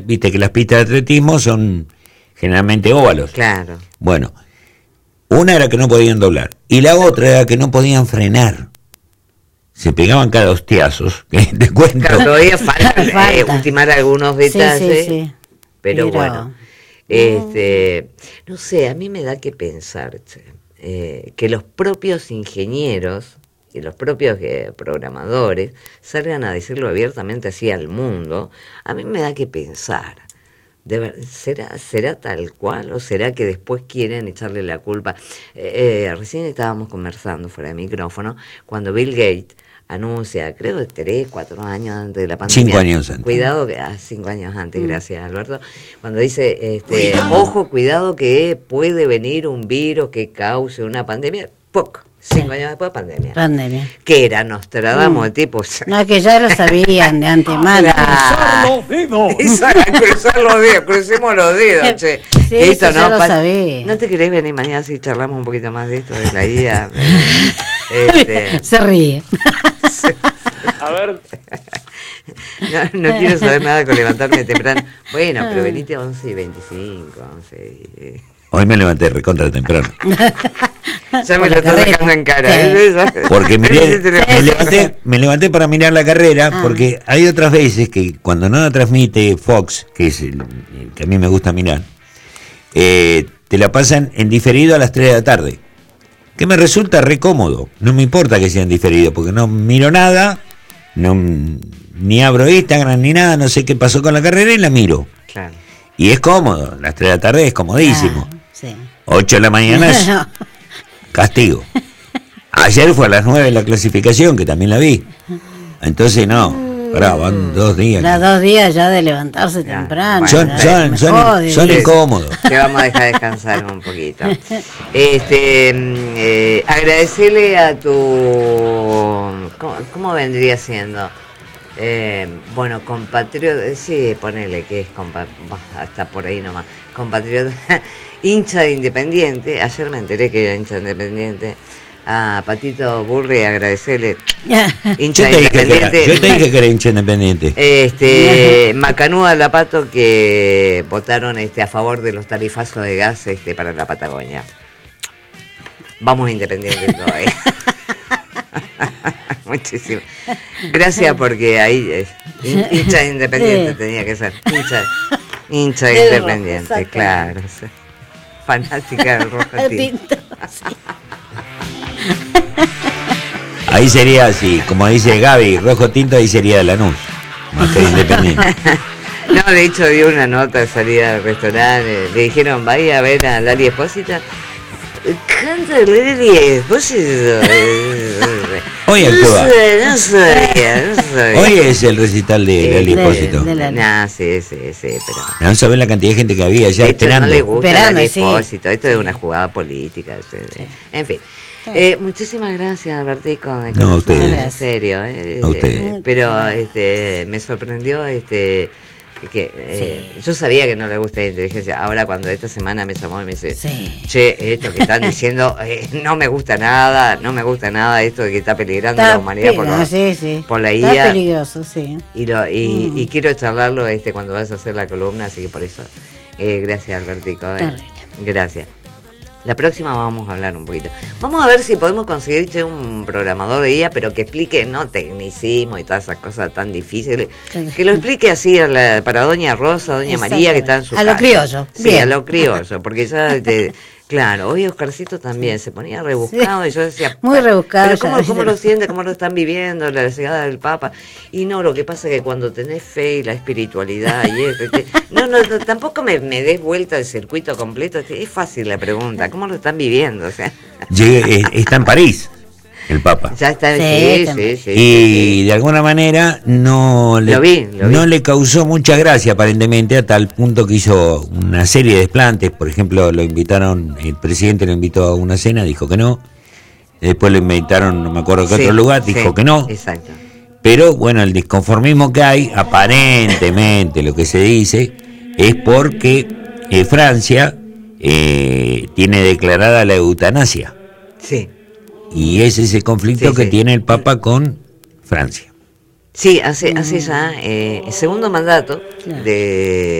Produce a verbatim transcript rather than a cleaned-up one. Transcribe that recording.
Viste que las pistas de atletismo son generalmente óvalos. Claro. Bueno, una era que no podían doblar y la otra era que no podían frenar. Se pegaban cada hostiazos, que te cuento. Todavía falta, eh, ultimar algunos detalles, sí, sí, sí. Pero, pero bueno, este, no sé, a mí me da que pensar che, eh, que los propios ingenieros y los propios eh, programadores salgan a decirlo abiertamente así al mundo. A mí me da que pensar. De ver, ¿será, ¿Será tal cual o será que después quieren echarle la culpa? Eh, eh, recién estábamos conversando fuera de micrófono cuando Bill Gates anuncia, creo que tres, cuatro años antes de la pandemia. Cinco años antes. Cuidado, que ah, cinco años antes, gracias Alberto. Cuando dice, este, ojo, cuidado que puede venir un virus que cause una pandemia. Poco. Cinco años después, pandemia. Pandemia. Que era Nostradamus, el tipo. No, que ya lo sabían de antemano. Cruzar los dedos. Cruzar los dedos, crucemos los dedos, che. Sí, esto eso no, ya lo pa- sabía. ¿No te querés venir mañana si charlamos un poquito más de esto, de la I A? Este, Se ríe. A ver. no, no quiero saber nada con levantarme temprano. Bueno, pero venite a once y veinticinco, once y... Hoy me levanté recontra temprano. Ya me Por lo la estás carrera. sacando en cara. Sí. ¿eh? Porque miré, Sí, me, levanté, me levanté para mirar la carrera, Ah. porque hay otras veces que cuando no la transmite Fox, que es el, el que a mí me gusta mirar, eh, te la pasan en diferido a las tres de la tarde. Que me resulta re cómodo. No me importa que sea en diferido, porque no miro nada, no, ni abro Instagram ni nada, no sé qué pasó con la carrera y la miro. Claro. Y es cómodo, las tres de la tarde es comodísimo. Ah, sí. ocho de la mañana es No. castigo. Ayer fue a las nueve la clasificación, que también la vi. Entonces no, pará, van dos días. Los dos días ya de levantarse Ya, temprano. Son, ya, son, me son, jode. son Sí. incómodos. Te vamos a dejar descansar un poquito. Este, mm, eh, agradecerle a tu, ¿cómo, cómo vendría siendo? Eh, bueno, compatriota, sí, ponele que es compa, bah, hasta por ahí nomás, compatriota, hincha de Independiente. Ayer me enteré que era hincha de Independiente. A Patito Burri agradecerle, hincha Yo de te, dije que era, Independiente. yo te dije que era hincha independiente. Este, Macanúa Lapato, que votaron este a favor de los tarifazos de gas este para la Patagonia. Vamos Independiente todavía. Muchísimo. Gracias porque ahí eh, hin- hincha de Independiente Sí. tenía que ser. Hincha, hincha de Del rojo, Independiente, exactamente. claro. Sí. Fanática del rojo El tinto. tinto, sí. Ahí sería así, como dice Gaby, rojo tinto, ahí sería de Lanús, más que de independiente. No, de hecho dio una nota de salida al restaurante. Le dijeron, vaya a ver a Lali Espósita. Canta Lali Espósito. Hoy actúa. No sé, no sabía, no sabía. Hoy es el recital de Eh, Lali de- Espósito. de la- Nah, sí, sí, sí, pero... No saben la cantidad de gente que había ya De hecho, esperando. no le gusta Esperando, Lali sí. Espósito. Esto es una jugada política. Sí, sí. En fin. Eh, muchísimas gracias, Albertico. de No, a ustedes. En serio. Eh, A ustedes. eh, pero este, me sorprendió este que eh, yo sabía que no le gusta la inteligencia. Ahora cuando esta semana me llamó y me dice, Sí. che, esto que están diciendo eh, no me gusta nada, no me gusta nada esto de que está peligrando Está la humanidad por, peligroso, los- sí, sí. por la Está I A. peligroso, sí. Y, lo, y, Mm. y quiero charlarlo este cuando vas a hacer la columna, así que por eso. Eh, gracias, Albertico. eh. Terrible. Gracias. La próxima vamos a hablar un poquito. Vamos a ver si podemos conseguir che, un programador de I A, pero que explique, no tecnicismo y todas esas cosas tan difíciles. Que lo explique así a la- para Doña Rosa, Doña María, que está en su A lo casa. criollo, Sí, bien. a lo criollo, porque ya, te- claro, hoy Oscarcito también se ponía rebuscado Sí. y yo decía... Muy rebuscado, Pero ya, ¿cómo, ¿viste? cómo lo sienten, cómo lo están viviendo, la llegada del Papa? Y no, lo que pasa es que cuando tenés fe y la espiritualidad y eso... te- no, no, no, tampoco me, me des vuelta el circuito completo. Es fácil la pregunta, ¿cómo lo están viviendo? O sea, Llegue- eh, está en París, el Papa. ya está, Sí, sí, sí, también. sí, sí, Y sí. de alguna manera no le, Lo vi, lo vi. no le causó mucha gracia aparentemente, a tal punto que hizo una serie de desplantes. Por ejemplo, lo invitaron, el presidente lo invitó a una cena, dijo que no. Después lo invitaron, no me acuerdo qué Sí, otro lugar, sí, dijo que no. Exacto. Pero bueno, el disconformismo que hay, aparentemente lo que se dice, es porque eh, Francia eh, tiene declarada la eutanasia. Sí. Y es ese conflicto Sí, que sí. tiene el Papa con Francia. Sí, hace, hace ya eh, el segundo mandato Claro. de